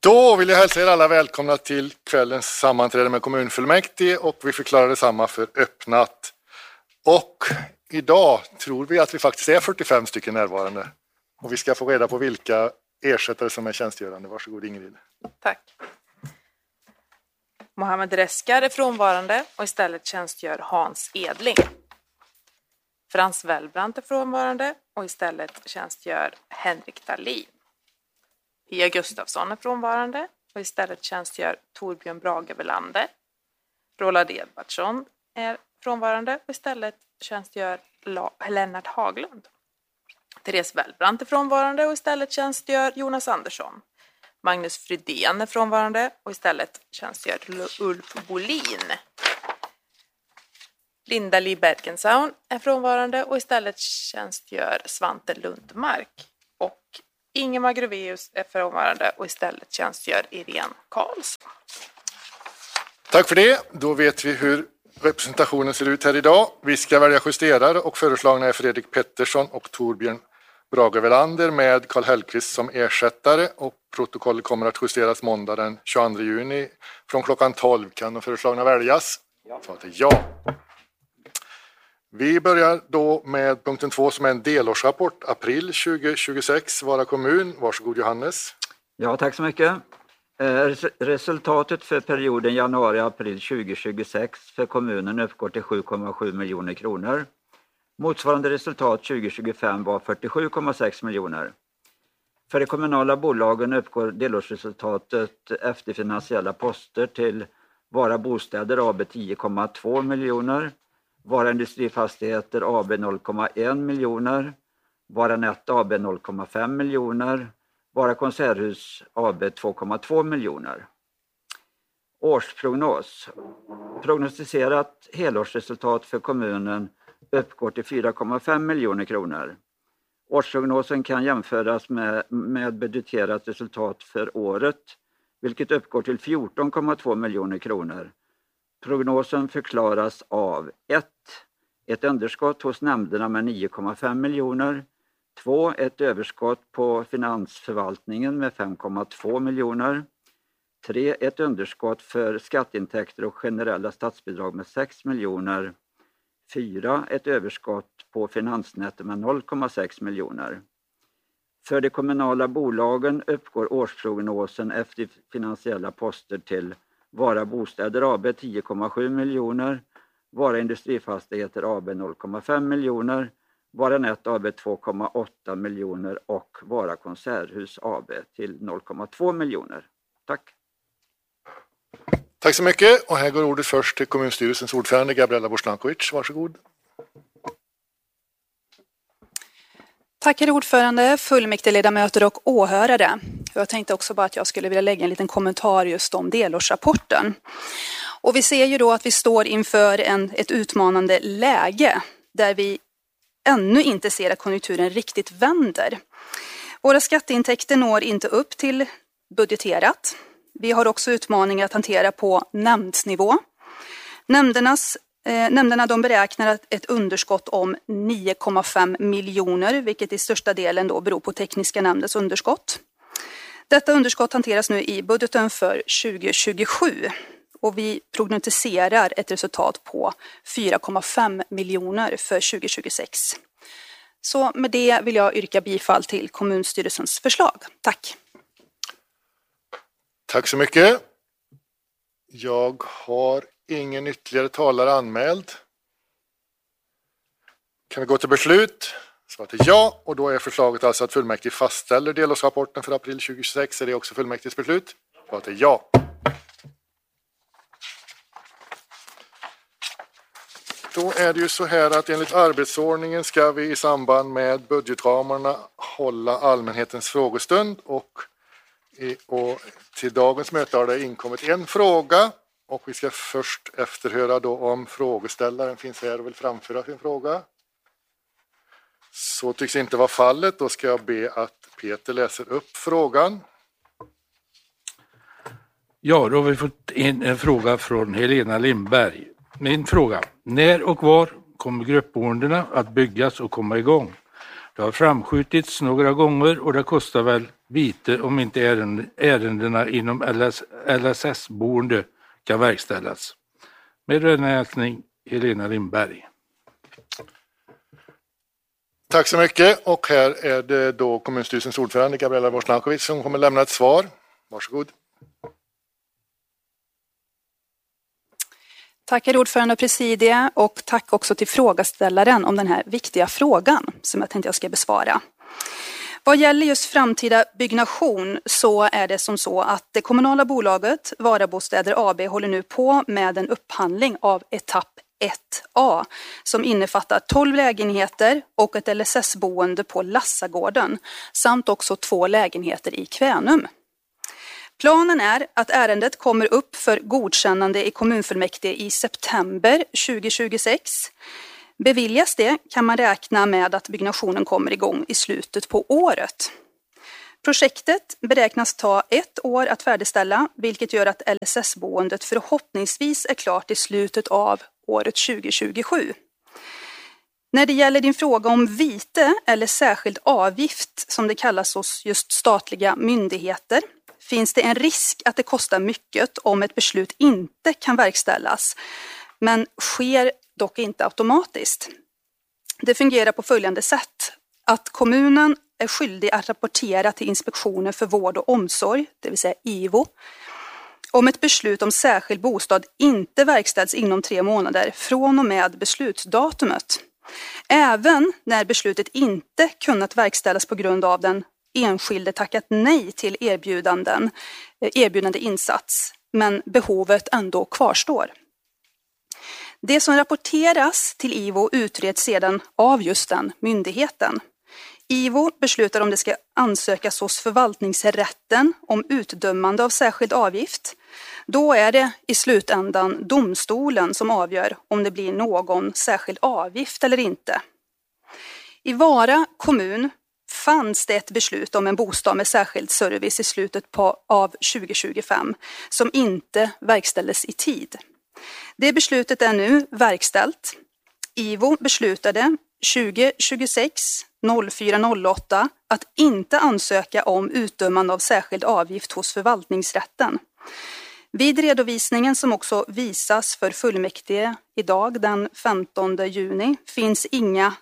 Då vill jag hälsa er alla välkomna till kvällens sammanträde med kommunfullmäktige och vi förklarar detsamma för öppnat. Och idag tror vi att vi faktiskt är 45 stycken närvarande. Och vi ska få reda på vilka ersättare som är tjänstgörande. Varsågod Ingrid. Tack. Mohammed Reskar är frånvarande och istället tjänstgör Hans Edling. Frans Wellbrandt är frånvarande och istället tjänstgör Henrik Dahlin. Pia Gustafsson är frånvarande och istället tjänstgör Torbjörn Brage Welander. Roland Edvardsson är frånvarande och istället tjänstgör Lennart Haglund. Therese Wellbrandt är frånvarande och istället tjänstgör Jonas Andersson. Magnus Fridén är frånvarande och istället tjänstgör Ulf Bolin. Linda Li Bergensaun är frånvarande och istället tjänstgör Svante Lundmark. Och Ingemar Greveus är frånvarande och istället tjänstgör Irene Karlsson. Tack för det. Då vet vi hur representationen ser ut här idag. Vi ska välja justerare och föreslagna är Fredrik Pettersson och Torbjörn Brage Welander med Karl Hellqvist som ersättare. Och protokollet kommer att justeras måndag den 22 juni från klockan 12. Kan de föreslagna väljas? Så att ja. Vi börjar då med punkten 2 som är en delårsrapport april 2026 Vara kommun. Varsågod Johannes. Ja, tack så mycket. Resultatet för perioden januari-april 2026 för kommunen uppgår till 7,7 miljoner kronor. Motsvarande resultat 2025 var 47,6 miljoner. För de kommunala bolagen uppgår delårsresultatet efter finansiella poster till Vara Bostäder AB 10,2 miljoner. Vara Industrifastigheter AB 0,1 miljoner. Vara Nett AB 0,5 miljoner. Vara Konserthus AB 2,2 miljoner. Årsprognos. Prognostiserat helårsresultat för kommunen uppgår till 4,5 miljoner kronor. Årsprognosen kan jämföras med budgeterat resultat för året, vilket uppgår till 14,2 miljoner kronor. Prognosen förklaras av 1. Ett underskott hos nämnderna med 9,5 miljoner. 2. Ett överskott på finansförvaltningen med 5,2 miljoner. 3. Ett underskott för skatteintäkter och generella statsbidrag med 6 miljoner. 4. Ett överskott på finansnetto med 0,6 miljoner. För de kommunala bolagen uppgår årsprognosen efter finansiella poster till Vara Bostäder AB 10,7 miljoner. Vara Industrifastigheter AB 0,5 miljoner. Vara Nett AB 2,8 miljoner och Vara Konserthus AB till 0,2 miljoner. Tack. Tack så mycket. Och här går ordet först till kommunstyrelsens ordförande Gabriella Bošnankovic. Varsågod. Tack herr ordförande, fullmäktigeledamöter och åhörare. Jag tänkte också bara att jag skulle vilja lägga en liten kommentar just om delårsrapporten. Och vi ser ju då att vi står inför ett utmanande läge där vi ännu inte ser att konjunkturen riktigt vänder. Våra skatteintäkter når inte upp till budgeterat. Vi har också utmaningar att hantera på nämndsnivå. Nämnderna de beräknar ett underskott om 9,5 miljoner, vilket i största delen då beror på tekniska nämndens underskott. Detta underskott hanteras nu i budgeten för 2027 och vi prognostiserar ett resultat på 4,5 miljoner för 2026. Så med det vill jag yrka bifall till kommunstyrelsens förslag. Tack. Tack så mycket. Jag har ingen ytterligare talare anmäld. Kan vi gå till beslut? Svaret är ja, och då är förslaget alltså att fullmäktige fastställer delårsrapporten för april 2026. Är det också fullmäktiges beslut? Svaret är ja. Då är det ju så här att enligt arbetsordningen ska vi i samband med budgetramarna hålla allmänhetens frågestund och till dagens möte har det inkommit en fråga. Och vi ska först efterhöra då om frågeställaren finns här och vill framföra sin fråga. Så tycks inte vara fallet. Då ska jag be att Peter läser upp frågan. Ja, då har vi fått en fråga från Helena Lindberg. Min fråga: när och var kommer gruppboendena att byggas och komma igång? Det har framskjutits några gånger och det kostar väl vite om inte ärendena inom LSS-boende kan verkställas. Med denna hälsning Helena Lindberg. Tack så mycket, och här är det då kommunstyrelsens ordförande Gabriela Bosnakowicz som kommer lämna ett svar. Varsågod. Tack herr ordförande och presidie, och tack också till frågeställaren om den här viktiga frågan som jag tänkte jag ska besvara. Vad gäller just framtida byggnation så är det som så att det kommunala bolaget Varabostäder AB håller nu på med en upphandling av etapp 1A som innefattar 12 lägenheter och ett LSS-boende på Lassagården samt också 2 lägenheter i Kvänum. Planen är att ärendet kommer upp för godkännande i kommunfullmäktige i september 2026. Beviljas det kan man räkna med att byggnationen kommer igång i slutet på året. Projektet beräknas ta 1 år att färdigställa, vilket gör att LSS-boendet förhoppningsvis är klart i slutet av året 2027. När det gäller din fråga om vite eller särskild avgift som det kallas hos just statliga myndigheter finns det en risk att det kostar mycket om ett beslut inte kan verkställas, men sker dock inte automatiskt. Det fungerar på följande sätt: att kommunen är skyldig att rapportera till Inspektionen för vård och omsorg, det vill säga IVO, om ett beslut om särskild bostad inte verkställs inom 3 månader från och med beslutsdatumet. Även när beslutet inte kunnat verkställas på grund av den enskilde tackat nej till erbjudande insats, men behovet ändå kvarstår. Det som rapporteras till IVO utreds sedan av just den myndigheten. IVO beslutar om det ska ansökas hos förvaltningsrätten om utdömande av särskild avgift. Då är det i slutändan domstolen som avgör om det blir någon särskild avgift eller inte. I Vara kommun fanns det ett beslut om en bostad med särskild service i slutet av 2025 som inte verkställdes i tid. Det beslutet är nu verkställt. IVO beslutade 2026-04-08 att inte ansöka om utdömande av särskild avgift hos förvaltningsrätten. Vid redovisningen som också visas för fullmäktige idag den 15 juni finns inga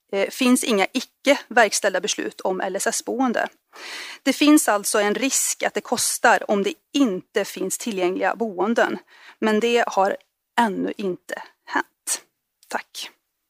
icke verkställda beslut om LSS-boende. Det finns alltså en risk att det kostar om det inte finns tillgängliga boenden, men det har ännu inte hänt. Tack.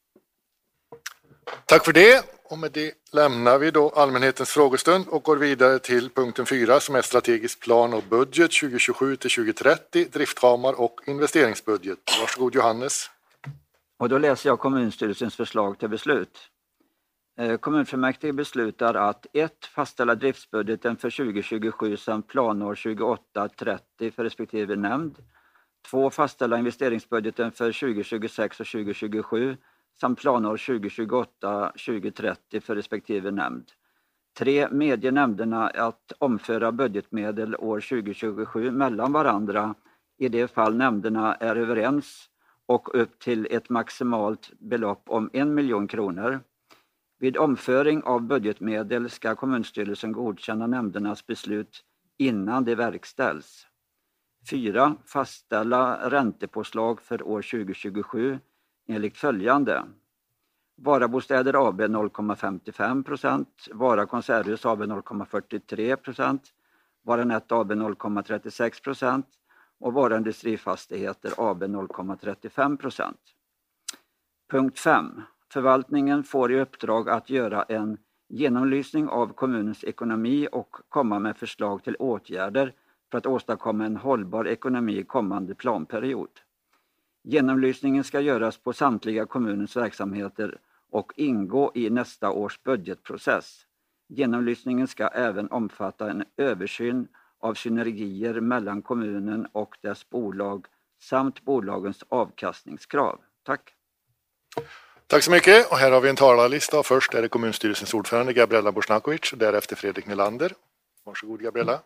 Tack för det. Och med det lämnar vi då allmänhetens frågestund och går vidare till punkten 4 som är strategisk plan och budget 2027-2030, driftramar och investeringsbudget. Varsågod Johannes. Och då läser jag kommunstyrelsens förslag till beslut. Kommunfullmäktige beslutar att 1. Fastställa driftsbudgeten för 2027 samt planår 28-30 för respektive nämnd. 2. Fastställa investeringsbudgeten för 2026 och 2027 samt planår 2028-2030 för respektive nämnd. 3. Medge nämnderna att omföra budgetmedel år 2027 mellan varandra i det fall nämnderna är överens och upp till ett maximalt belopp om 1 miljon kronor. Vid omföring av budgetmedel ska kommunstyrelsen godkänna nämndernas beslut innan det verkställs. 4. Fastställa räntepåslag för år 2027 enligt följande. Varabostäder AB 0,55%, Vara Konserthus AB 0,43%, Varanett AB 0,36% och Vara Industrifastigheter AB 0,35%. Punkt 5. Förvaltningen får i uppdrag att göra en genomlysning av kommunens ekonomi och komma med förslag till åtgärder för att åstadkomma en hållbar ekonomi i kommande planperiod. Genomlysningen ska göras på samtliga kommunens verksamheter och ingå i nästa års budgetprocess. Genomlysningen ska även omfatta en översyn av synergier mellan kommunen och dess bolag samt bolagens avkastningskrav. Tack! Tack så mycket, och här har vi en talarlista. Först är det kommunstyrelsens ordförande Gabriela Bosnakowicz och därefter Fredrik Nylander. Varsågod Gabriela.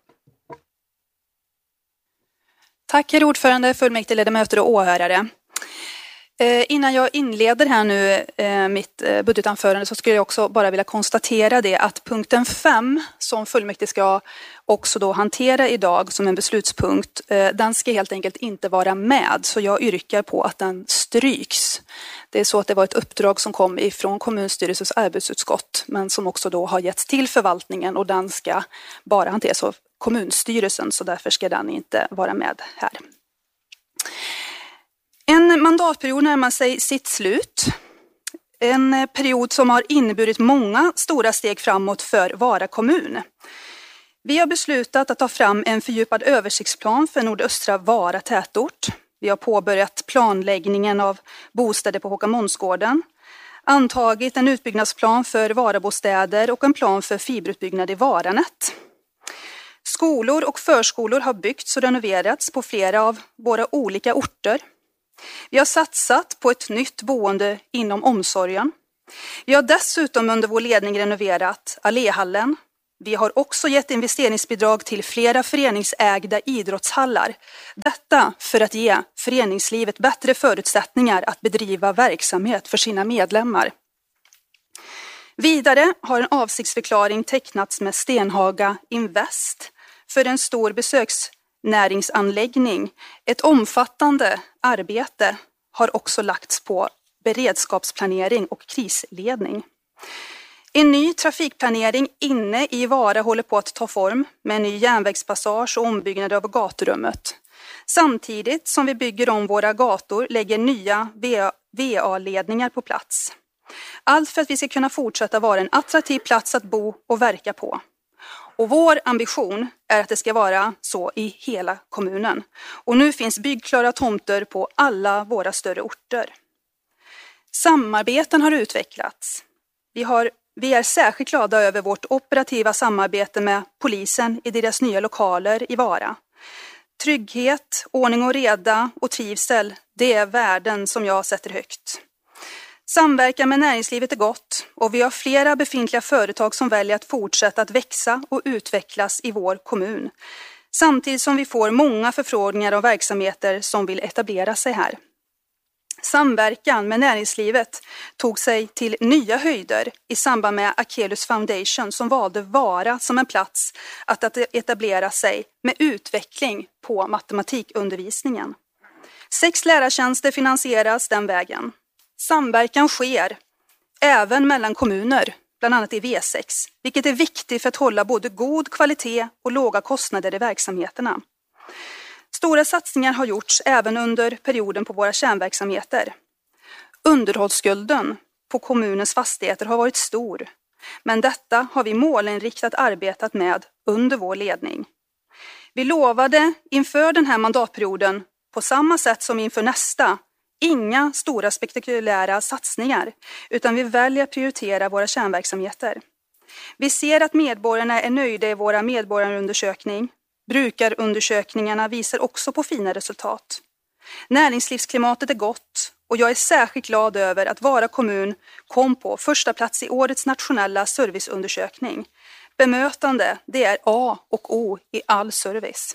Tack herr ordförande, fullmäktigeledamöter och åhörare. Innan jag inleder här nu mitt budgetanförande så skulle jag också bara vilja konstatera det att punkten 5 som fullmäktige ska också då hantera idag som en beslutspunkt, den ska helt enkelt inte vara med, så jag yrkar på att den stryks. Det är så att det var ett uppdrag som kom ifrån kommunstyrelsens arbetsutskott men som också då har getts till förvaltningen och den ska bara hanteras av kommunstyrelsen, så därför ska den inte vara med här. En mandatperiod närmar sig sitt slut. En period som har inneburit många stora steg framåt för Vara kommun. Vi har beslutat att ta fram en fördjupad översiktsplan för nordöstra Vara tätort. Vi har påbörjat planläggningen av bostäder på Håkamånsgården. Antagit en utbyggnadsplan för Varabostäder och en plan för fiberutbyggnad i Varanet. Skolor och förskolor har byggts och renoverats på flera av våra olika orter. Vi har satsat på ett nytt boende inom omsorgen. Vi har dessutom under vår ledning renoverat Alléhallen. Vi har också gett investeringsbidrag till flera föreningsägda idrottshallar. Detta för att ge föreningslivet bättre förutsättningar att bedriva verksamhet för sina medlemmar. Vidare har en avsiktsförklaring tecknats med Stenhaga Invest för en stor besöksnäringsanläggning. Ett omfattande arbete har också lagts på beredskapsplanering och krisledning. En ny trafikplanering inne i Vara håller på att ta form med en ny järnvägspassage och ombyggnad av gaturummet. Samtidigt som vi bygger om våra gator lägger nya VA-ledningar på plats. Allt för att vi ska kunna fortsätta vara en attraktiv plats att bo och verka på. Och vår ambition är att det ska vara så i hela kommunen. Och nu finns byggklara tomter på alla våra större orter. Samarbeten har utvecklats. Vi är särskilt glada över vårt operativa samarbete med polisen i deras nya lokaler i Vara. Trygghet, ordning och reda och trivsel, det är värden som jag sätter högt. Samverkan med näringslivet är gott och vi har flera befintliga företag som väljer att fortsätta att växa och utvecklas i vår kommun. Samtidigt som vi får många förfrågningar av verksamheter som vill etablera sig här. Samverkan med näringslivet tog sig till nya höjder i samband med Akelius Foundation som valde Vara som en plats att etablera sig med utveckling på matematikundervisningen. 6 lärartjänster finansieras den vägen. Samverkan sker även mellan kommuner, bland annat i V6, vilket är viktigt för att hålla både god kvalitet och låga kostnader i verksamheterna. Stora satsningar har gjorts även under perioden på våra kärnverksamheter. Underhållsskulden på kommunens fastigheter har varit stor, men detta har vi målinriktat arbetat med under vår ledning. Vi lovade inför den här mandatperioden, på samma sätt som inför nästa, inga stora spektakulära satsningar, utan vi väljer att prioritera våra kärnverksamheter. Vi ser att medborgarna är nöjda i våra medborgarundersökning. Brukarundersökningarna visar också på fina resultat. Näringslivsklimatet är gott och jag är särskilt glad över att Vara kommun kom på första plats i årets nationella serviceundersökning. Bemötande, det är A och O i all service.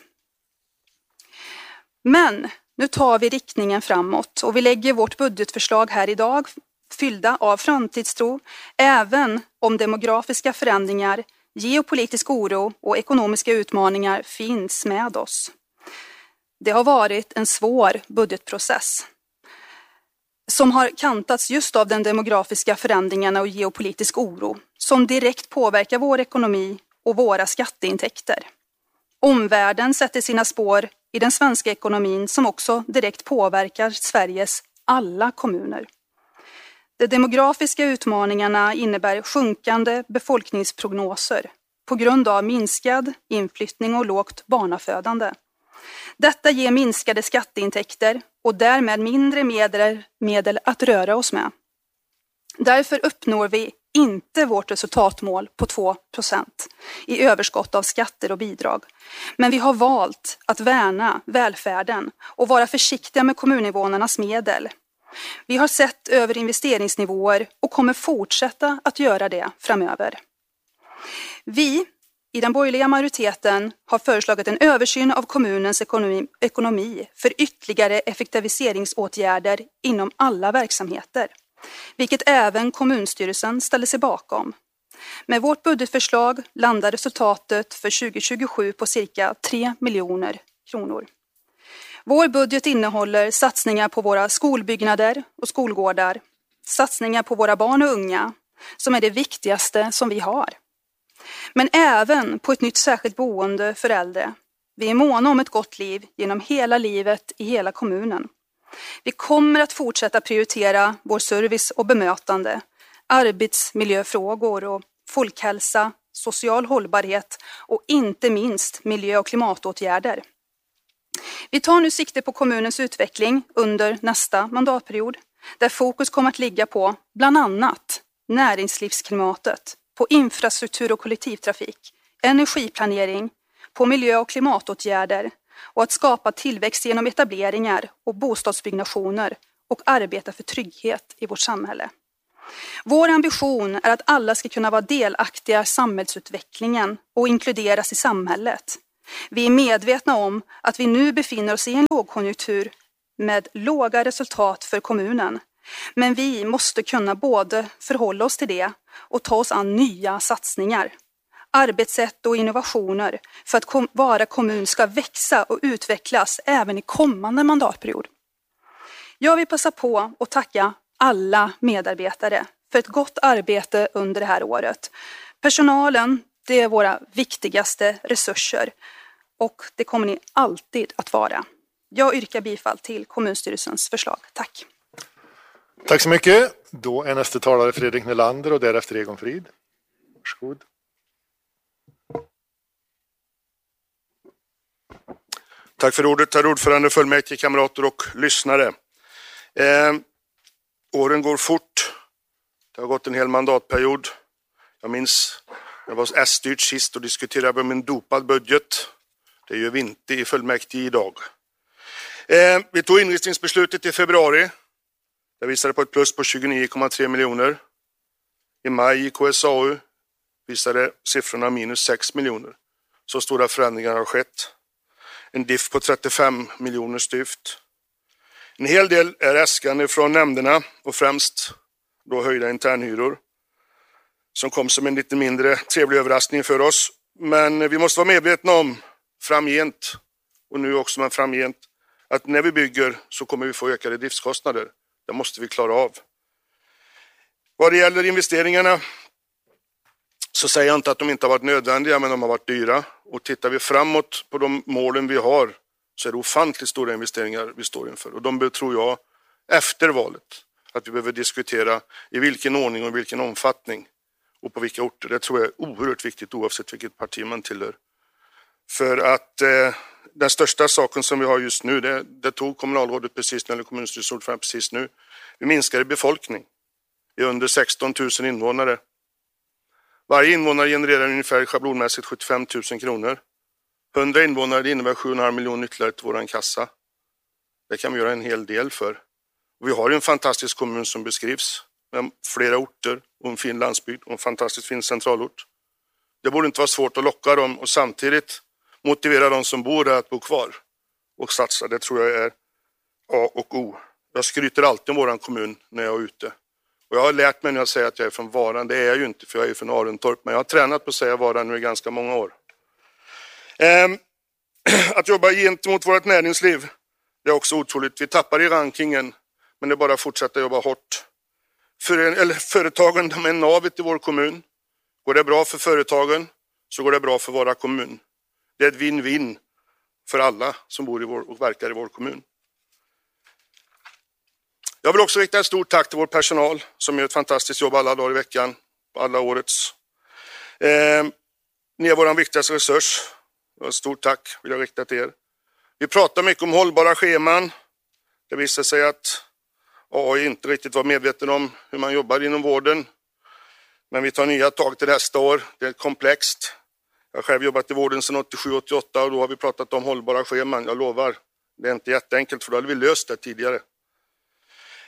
Men nu tar vi riktningen framåt och vi lägger vårt budgetförslag här idag fyllda av framtidstro, även om demografiska förändringar, geopolitisk oro och ekonomiska utmaningar finns med oss. Det har varit en svår budgetprocess som har kantats just av den demografiska förändringarna och geopolitisk oro som direkt påverkar vår ekonomi och våra skatteintäkter. Omvärlden sätter sina spår i den svenska ekonomin som också direkt påverkar Sveriges alla kommuner. De demografiska utmaningarna innebär sjunkande befolkningsprognoser på grund av minskad inflyttning och lågt barnafödande. Detta ger minskade skatteintäkter och därmed mindre medel att röra oss med. Därför uppnår vi inte vårt resultatmål på 2% i överskott av skatter och bidrag. Men vi har valt att värna välfärden och vara försiktiga med kommuninvånarnas medel. Vi har sett över investeringsnivåer och kommer fortsätta att göra det framöver. Vi i den borgerliga majoriteten har föreslagit en översyn av kommunens ekonomi för ytterligare effektiviseringsåtgärder inom alla verksamheter, vilket även kommunstyrelsen ställer sig bakom. Med vårt budgetförslag landar resultatet för 2027 på cirka 3 miljoner kronor. Vår budget innehåller satsningar på våra skolbyggnader och skolgårdar, satsningar på våra barn och unga, som är det viktigaste som vi har. Men även på ett nytt särskilt boende för äldre. Vi är måna om ett gott liv genom hela livet i hela kommunen. Vi kommer att fortsätta prioritera vår service och bemötande, arbetsmiljöfrågor och folkhälsa, social hållbarhet och inte minst miljö- och klimatåtgärder. Vi tar nu sikte på kommunens utveckling under nästa mandatperiod, där fokus kommer att ligga på bland annat näringslivsklimatet, på infrastruktur och kollektivtrafik, energiplanering, på miljö- och klimatåtgärder och att skapa tillväxt genom etableringar och bostadsbyggnationer och arbeta för trygghet i vårt samhälle. Vår ambition är att alla ska kunna vara delaktiga i samhällsutvecklingen och inkluderas i samhället. Vi är medvetna om att vi nu befinner oss i en lågkonjunktur med låga resultat för kommunen. Men vi måste kunna både förhålla oss till det och ta oss an nya satsningar, arbetssätt och innovationer för att Vara kommun ska växa och utvecklas även i kommande mandatperiod. Jag vill passa på att tacka alla medarbetare för ett gott arbete under det här året. Personalen, det är våra viktigaste resurser och det kommer ni alltid att vara. Jag yrkar bifall till kommunstyrelsens förslag. Tack. Tack så mycket. Då är nästa talare Fredrik Nylander och därefter Egon Frid. Varsågod. Tack för ordet, herr ordförande, fullmäktige, kamrater och lyssnare. Åren går fort. Det har gått en hel mandatperiod. Jag minns jag var S-styrt sist och diskuterade om en dopad budget. Det gör vi inte i fullmäktige idag. Vi tog inriktningsbeslutet i februari. Det visade på ett plus på 29,3 miljoner. I maj i KSAU visade siffrorna minus 6 miljoner. Så stora förändringar har skett. En diff på 35 miljoner styft. En hel del är äskande från nämnderna och främst då höjda internhyror som kom som en lite mindre trevlig överraskning för oss. Men vi måste vara medvetna om framgent och nu också men framgent att när vi bygger så kommer vi få ökade driftskostnader. Det måste vi klara av. Vad det gäller investeringarna så säger jag inte att de inte har varit nödvändiga, men de har varit dyra. Och tittar vi framåt på de målen vi har så är det ofantligt stora investeringar vi står inför. Och de tror jag efter valet att vi behöver diskutera i vilken ordning och i vilken omfattning och på vilka orter. Det tror jag är oerhört viktigt oavsett vilket parti man tillhör. För att den största saken som vi har just nu, det tog kommunalrådet precis eller kommunstyrelseordförande precis nu. Vi minskar i befolkning. Vi är under 16 000 invånare. Varje invånare genererar ungefär schablonmässigt 75 000 kronor. 100 invånare, det innebär 7,5 miljoner ytterligare till våran kassa. Det kan vi göra en hel del för. Och vi har en fantastisk kommun som beskrivs med flera orter och en fin landsbygd och en fantastiskt fin centralort. Det borde inte vara svårt att locka dem och samtidigt motivera de som bor där att bo kvar och satsa. Det tror jag är A och O. Jag skryter alltid om våran kommun när jag är ute. Och jag har lärt mig när jag säger att jag är från Varan. Det är jag ju inte för jag är från Arentorp. Men jag har tränat på att säga Varan nu i ganska många år. Att jobba gentemot vårt näringsliv, det är också otroligt. Vi tappar i rankingen, men det är bara att fortsätta jobba hårt. Företagen, de är navet i vår kommun. Går det bra för företagen så går det bra för våra kommun. Det är ett win-win för alla som bor och verkar i vår kommun. Jag vill också rikta ett stort tack till vår personal som gör ett fantastiskt jobb alla dagar i veckan, alla årets. Ni är vår viktigaste resurs. Ett stort tack vill jag rikta till er. Vi pratar mycket om hållbara scheman. Det visar sig att AI inte riktigt var medveten om hur man jobbar inom vården. Men vi tar nya tag till nästa år. Det är komplext. Jag har själv jobbat i vården sedan 87-88 och då har vi pratat om hållbara scheman. Jag lovar, det är inte jätteenkelt för då hade vi löst det tidigare.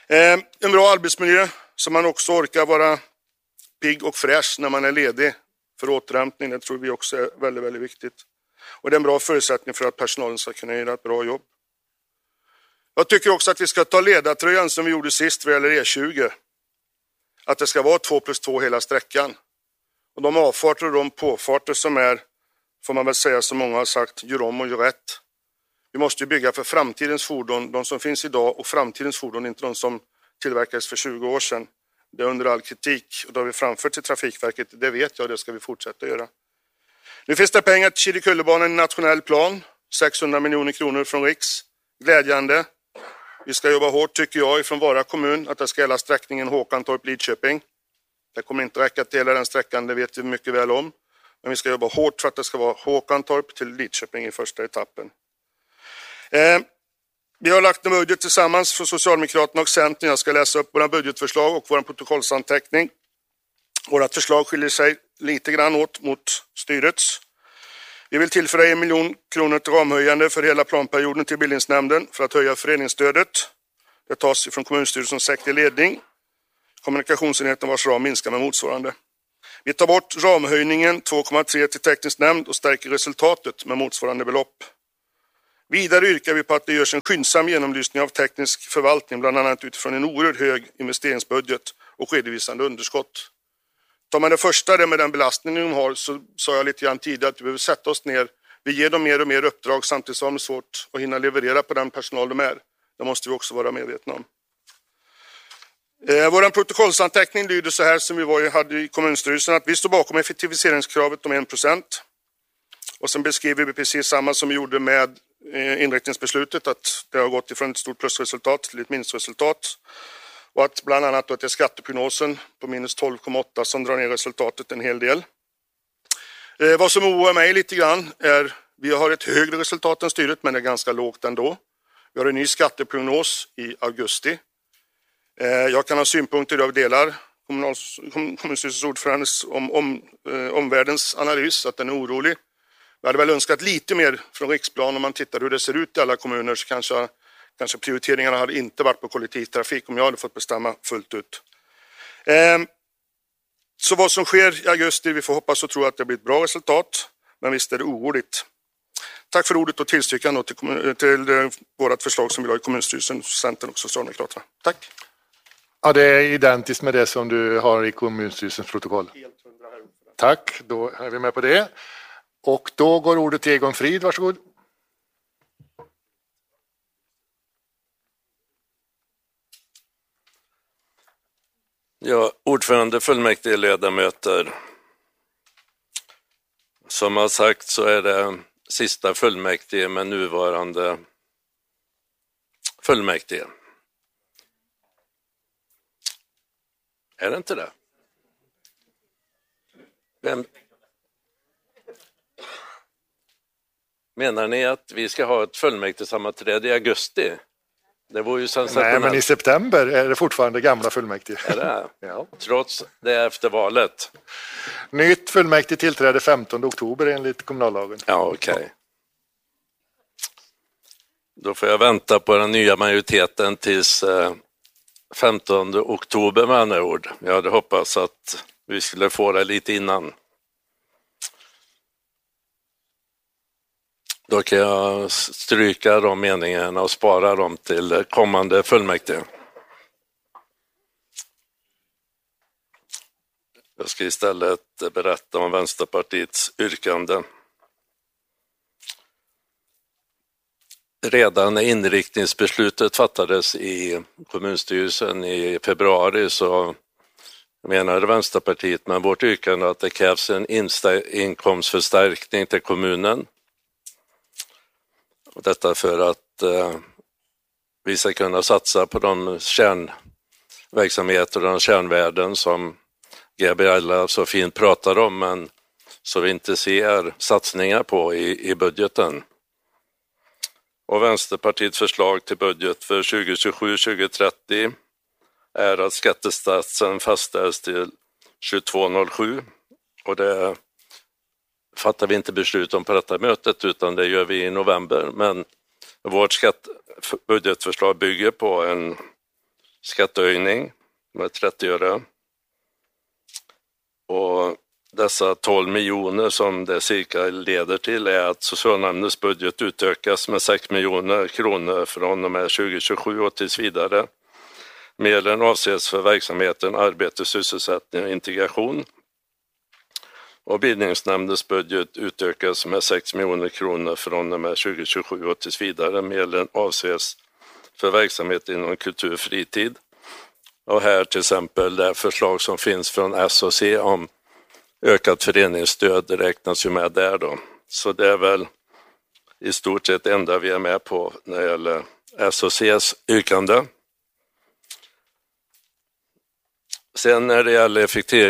En bra arbetsmiljö så man också orkar vara pigg och fräsch när man är ledig. för återhämtning. Det tror vi också är väldigt, väldigt viktigt. Och det är en bra förutsättning för att personalen ska kunna göra ett bra jobb. Jag tycker också att vi ska ta ledartröjan som vi gjorde sist vad gäller E20. Att det ska vara 2+2 hela sträckan. Och de avfarter och de påfarter som är, får man väl säga som många har sagt, gör om och gör rätt. Vi måste ju bygga för framtidens fordon, de som finns idag, och framtidens fordon, inte de som tillverkades för 20 år sedan. Det är under all kritik och det har vi framfört till Trafikverket. Det vet jag och det ska vi fortsätta göra. Nu finns det pengar till Kirukullebanan i nationell plan. 600 miljoner kronor från Riks. Glädjande. Vi ska jobba hårt tycker jag ifrån Vara kommun att det ska gälla sträckningen Håkantorp-Lidköping. Det kommer inte räcka till hela den sträckan, det vet vi mycket väl om. Men vi ska jobba hårt för att det ska vara Håkantorp till Lidköping i första etappen. Vi har lagt en budget tillsammans för Socialdemokraterna och Centern. Jag ska läsa upp våra budgetförslag och vår protokollsanteckning. Vårat förslag skiljer sig lite grann åt mot styrets. Vi vill tillföra 1 miljon kronor till ramhöjande för hela planperioden till bildningsnämnden för att höja föreningsstödet. Det tas från kommunstyrelsens säkra ledning. Kommunikationsenheten vars ram minskar med motsvarande. Vi tar bort ramhöjningen 2,3 till teknisk nämnd och stärker resultatet med motsvarande belopp. Vidare yrkar vi på att det görs en skyndsam genomlysning av teknisk förvaltning, bland annat utifrån en oerhört hög investeringsbudget och redovisande underskott. Tar man det första, det med den belastningen de har, så sa jag lite grann tidigare att vi behöver sätta oss ner. Vi ger dem mer och mer uppdrag samtidigt som det är svårt att hinna leverera på den personal de är. Det måste vi också vara medvetna om. Vår protokollsanteckning lyder så här som vi hade i kommunstyrelsen, att vi står bakom effektiviseringskravet om 1%. Och sen beskriver vi precis samma som vi gjorde med inriktningsbeslutet, att det har gått ifrån ett stort plusresultat till ett minusresultat. Och att bland annat att det är skatteprognosen på minus 12,8 som drar ner resultatet en hel del. Vad som oroar mig lite grann är, vi har ett högre resultat än styret men det är ganska lågt ändå. Vi har en ny skatteprognos i augusti. Jag kan ha synpunkter av delar kommunstyrelsens ordförandes omvärldens analys, att den är orolig. Vi hade väl önskat lite mer från riksplan om man tittar hur det ser ut i alla kommuner, så kanske prioriteringarna hade inte varit på kollektivtrafik om jag hade fått bestämma fullt ut. Så vad som sker i augusti, vi får hoppas och tro att det blir ett bra resultat, men visst är det oroligt. Tack för ordet och tillstyrkan till vårt förslag som vi har i kommunstyrelsen, Centern och Socialdemokraterna. Tack. Ja, det är identiskt med det som du har i kommunstyrelsens protokoll. Tack, då är vi med på det. Och då går ordet till Egon Frid, varsågod. Ja, ordförande, fullmäktige, ledamöter. Som har sagt så är det sista fullmäktige med nuvarande fullmäktige. Är det inte det? Vem? Menar ni att vi ska ha ett fullmäktigesammanträde i augusti? Det var ju sensationellt. Nej, men i september är det fortfarande gamla fullmäktige. Är det? Ja. Trots det efter valet. Nytt fullmäktige tillträder 15 oktober enligt kommunallagen. Ja, okej. Då får jag vänta på den nya majoriteten tills 15 oktober med andra ord. Jag hade hoppats att vi skulle få det lite innan. Då kan jag stryka de meningarna och spara dem till kommande fullmäktige. Jag ska istället berätta om Vänsterpartiets yrkande. Redan när inriktningsbeslutet fattades i kommunstyrelsen i februari så menade Vänsterpartiet med vårt yrkande att det krävs en inkomstförstärkning till kommunen. Och detta för att vi ska kunna satsa på de kärnverksamheter och de kärnvärden som Gabriella så fint pratar om, men så vi inte ser satsningar på i budgeten. Och Vänsterpartiets förslag till budget för 2027-2030 är att skattesatsen fastställs till 22,07 och det fattar vi inte beslut om på detta mötet utan det gör vi i november. Men vårt budgetförslag bygger på en skattehöjning med 30 öre. Och dessa 12 miljoner som det cirka leder till är att socialnämndens budget utökas med 6 miljoner kronor från och med 2027 och tills vidare. Medlen avses för verksamheten arbete, sysselsättning och integration. Och bildningsnämndens budget utökas med 6 miljoner kronor från och med 2027 och tills vidare. Medlen avses för verksamhet inom kultur och fritid. Och här till exempel det förslag som finns från S och C om ökat föreningsstöd räknas ju med där då. Så det är väl i stort sett det enda vi är med på när det gäller S och C:s yrkande. Sen när det gäller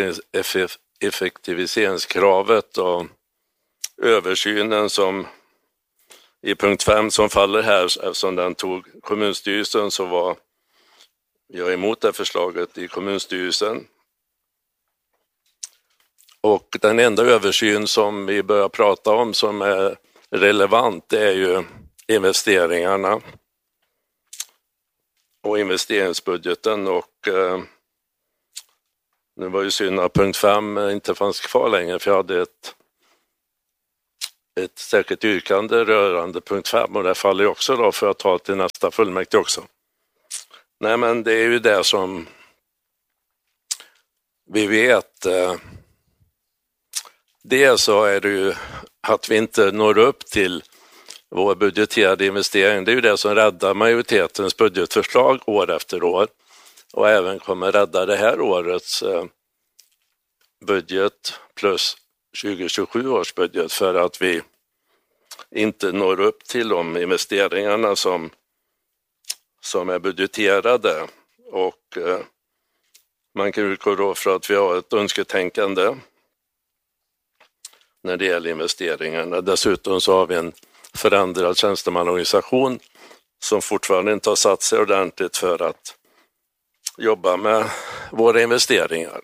effektiviseringskravet och översynen som i punkt 5 som faller här, eftersom den tog kommunstyrelsen, så var jag emot det förslaget i kommunstyrelsen. Och den enda översyn som vi börjar prata om som är relevant är ju investeringarna och investeringsbudgeten. Och nu var ju synd att punkt 5 inte fanns kvar längre, för jag hade ett särskilt yrkande rörande punkt 5 och det faller ju också då för att ta till nästa fullmäktige också. Nej, men det är ju det som vi vet. Det så är det ju att vi inte når upp till vår budgeterade investering. Det är ju det som räddar majoritetens budgetförslag år efter år och även kommer rädda det här årets budget plus 2027 års budget, för att vi inte når upp till de investeringarna som är budgeterade. Och man kan utgå då för att vi har ett önsketänkande när det gäller investeringarna. Dessutom så har vi en förändrad tjänstemannaorganisation som fortfarande inte har satt sig ordentligt för att jobba med våra investeringar.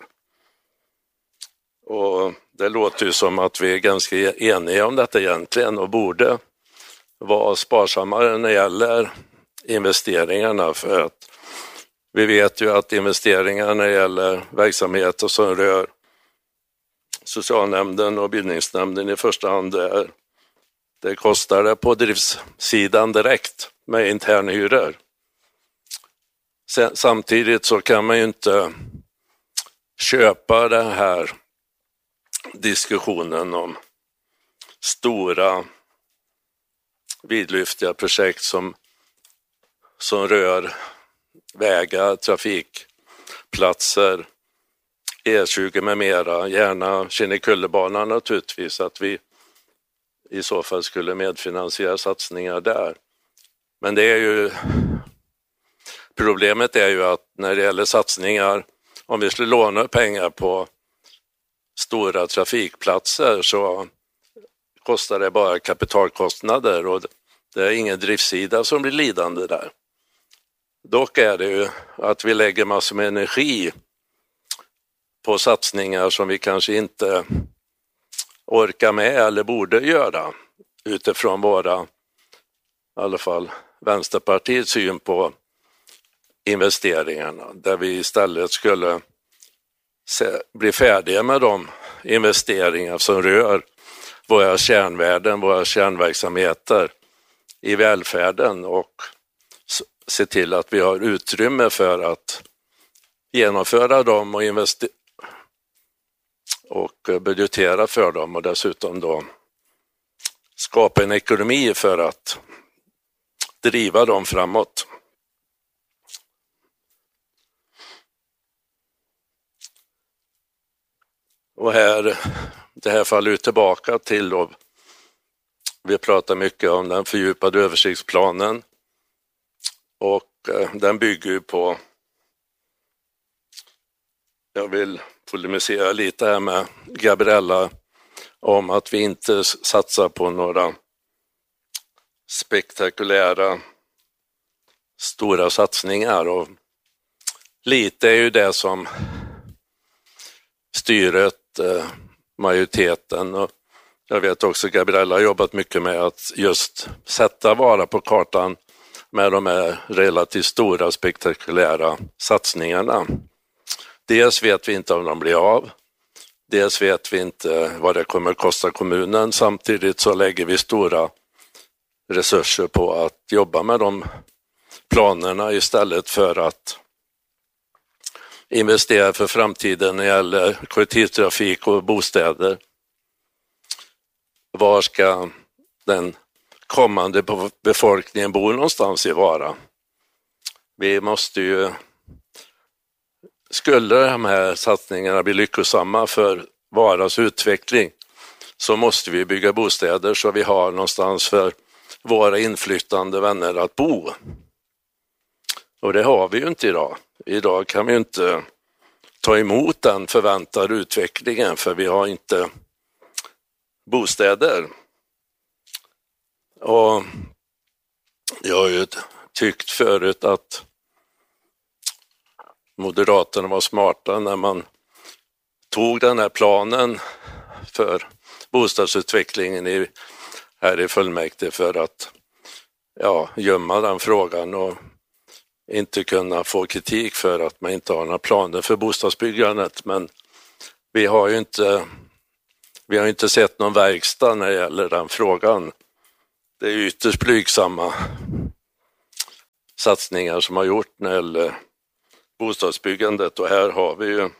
Och det låter ju som att vi är ganska eniga om detta egentligen och borde vara sparsammare när det gäller investeringarna, för att vi vet ju att investeringar när det gäller verksamheter som rör socialnämnden och bildningsnämnden i första hand det kostar det på driftssidan direkt med internhyror. Samtidigt så kan man ju inte köpa den här diskussionen om stora vidlyftiga projekt som rör vägar, trafikplatser, E20 med mera, gärna Kinnekullebanan naturligtvis, att vi i så fall skulle medfinansiera satsningar där. Men det är ju problemet är ju att när det gäller satsningar, om vi skulle låna pengar på stora trafikplatser så kostar det bara kapitalkostnader och det är ingen driftssida som blir lidande där. Dock är det ju att vi lägger massor med energi på satsningar som vi kanske inte orkar med eller borde göra utifrån våra, i alla fall Vänsterpartiets syn på investeringarna, där vi istället skulle bli färdiga med de investeringar som rör våra kärnvärden, våra kärnverksamheter i välfärden och se till att vi har utrymme för att genomföra dem och budgetera för dem och dessutom då skapa en ekonomi för att driva dem framåt. Och det här faller ut tillbaka till då, vi pratar mycket om den fördjupade översiktsplanen och den bygger ju på, jag vill polemisera lite här med Gabriella om att vi inte satsar på några spektakulära stora satsningar, och lite är ju det som styret, majoriteten, och jag vet också Gabriella har jobbat mycket med att just sätta vara på kartan med de här relativt stora spektakulära satsningarna. Dels vet vi inte om de blir av, Dels vet vi inte vad det kommer att kosta kommunen, samtidigt så lägger vi stora resurser på att jobba med de planerna istället för att investera för framtiden när det gäller kollektivtrafik och bostäder. Var ska den kommande befolkningen bo någonstans i Vara? Vi måste ju, skulle de här satsningarna bli lyckosamma för Varas utveckling, så måste vi bygga bostäder så vi har någonstans för våra inflyttande vänner att bo. Och det har vi ju inte idag. Idag kan vi ju inte ta emot den förväntade utvecklingen för vi har inte bostäder. Och jag har ju tyckt förut att Moderaterna var smarta när man tog den här planen för bostadsutvecklingen här i fullmäktige för att gömma den frågan och inte kunna få kritik för att man inte har några planer för bostadsbyggandet. Men vi har ju inte sett någon verkstad när det gäller den frågan. Det är ytterst blygsamma satsningar som har gjort när det gäller bostadsbyggandet och här har vi ju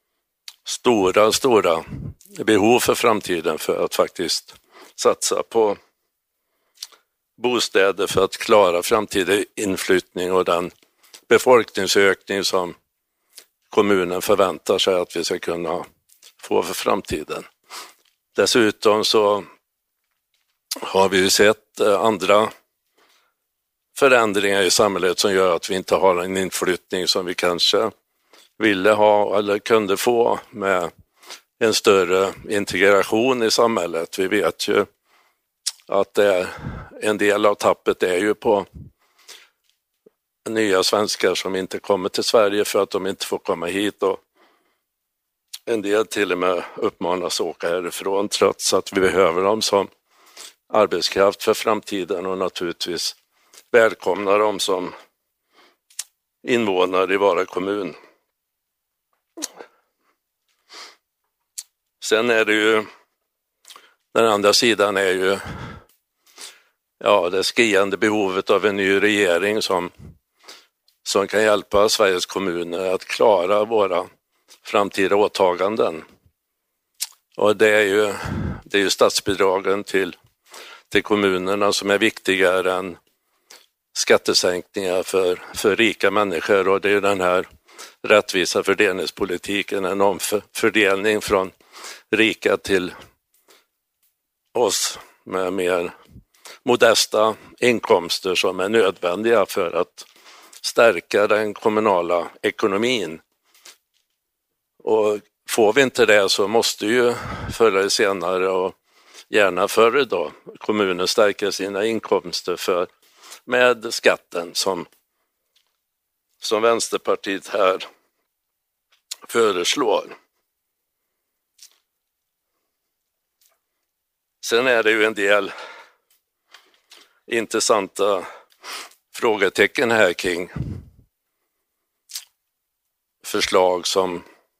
stora behov för framtiden för att faktiskt satsa på bostäder för att klara framtida inflyttning och den befolkningsökning som kommunen förväntar sig att vi ska kunna få för framtiden. Dessutom så har vi ju sett andra förändringar i samhället som gör att vi inte har en inflyttning som vi kanske ville ha eller kunde få med en större integration i samhället. Vi vet ju att en del av tappet är ju på nya svenskar som inte kommer till Sverige för att de inte får komma hit och en del till och med uppmanas åka härifrån trots att vi behöver dem som arbetskraft för framtiden och naturligtvis välkomnar dem som invånare i Vara kommun. Sen är det ju, den andra sidan är ju det skriande behovet av en ny regering som kan hjälpa Sveriges kommuner att klara våra framtida åtaganden. Och det är ju statsbidragen till kommunerna som är viktigare än skattesänkningar för rika människor och det är den här rättvisa fördelningspolitiken, en omfördelning från rika till oss med mer modesta inkomster som är nödvändiga för att stärka den kommunala ekonomin. Och får vi inte det så måste ju förr eller senare och gärna förr då kommunen stärka sina inkomster med skatten som Vänsterpartiet här föreslår. Sen är det ju en del intressanta frågetecken här kring förslag som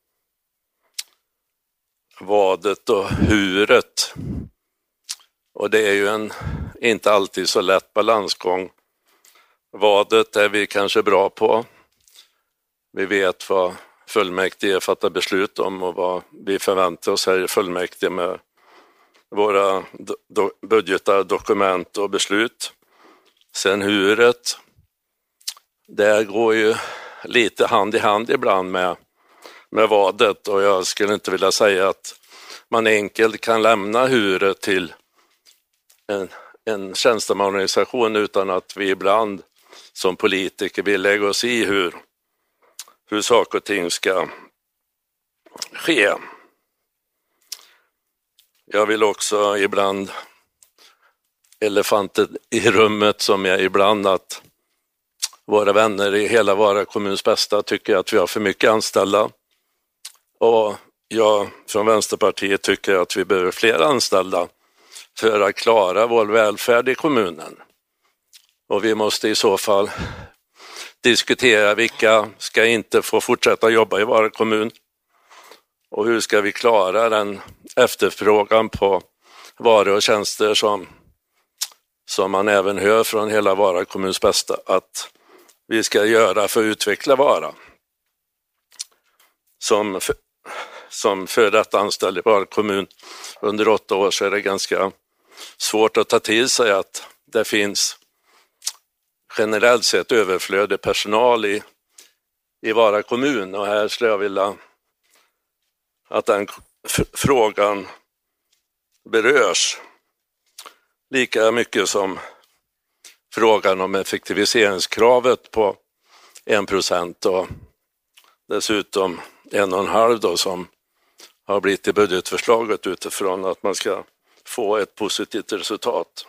vadet och huret. Och det är ju inte alltid så lätt balansgång. Vadet är vi kanske bra på. Vi vet vad fullmäktige fattar beslut om och vad vi förväntar oss här i fullmäktige med våra budgetar, dokument och beslut. Sen huret, det går ju lite hand i hand ibland med vadet och jag skulle inte vilja säga att man enkelt kan lämna huret till en tjänstemannaorganisation utan att vi ibland som politiker vill lägga oss i hur saker och ting ska ske. Jag vill också ibland, elefanten i rummet som är ibland att våra vänner i hela Vara kommuns bästa tycker att vi har för mycket anställda. Och jag från Vänsterpartiet tycker att vi behöver fler anställda för att klara vår välfärd i kommunen. Och vi måste i så fall diskutera vilka ska inte få fortsätta jobba i Vara kommun Och hur ska vi klara den efterfrågan på varor och tjänster som man även hör från hela Vara kommuns bästa att vi ska göra för att utveckla Vara. Som för detta anställd i Vara kommun under 8 år så är det ganska svårt att ta till sig att det finns generellt sett överflödig personal i Vara kommun. Och här skulle jag vilja att den frågan berörs lika mycket som frågan om effektiviseringskravet på 1% och dessutom 1,5 då som har blivit i budgetförslaget utifrån att man ska få ett positivt resultat.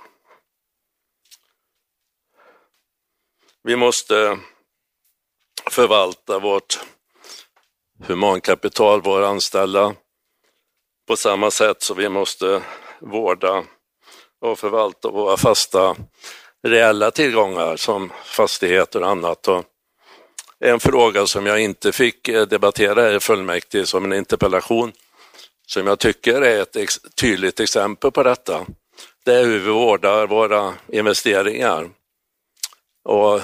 Vi måste förvalta vårt humankapital, våra anställda, på samma sätt som vi måste vårda och förvalta våra fasta reella tillgångar som fastigheter och annat. Och en fråga som jag inte fick debattera här i fullmäktige som en interpellation som jag tycker är ett tydligt exempel på detta. Det är hur vi vårdar våra investeringar. Och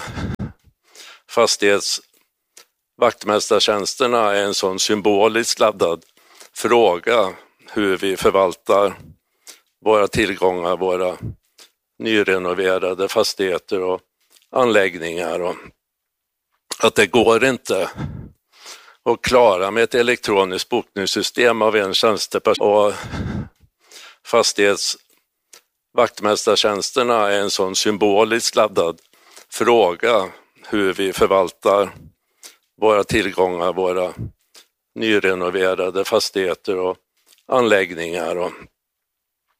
fastighetsvaktmästartjänsterna är en sån symboliskt laddad fråga hur vi förvaltar våra tillgångar, våra nyrenoverade fastigheter och anläggningar. Och att det går inte att klara med ett elektroniskt bokningssystem av en tjänsteperson. Och fastighetsvaktmästartjänsterna är en sån symboliskt laddad fråga hur vi förvaltar våra tillgångar, våra nyrenoverade fastigheter och anläggningar. Och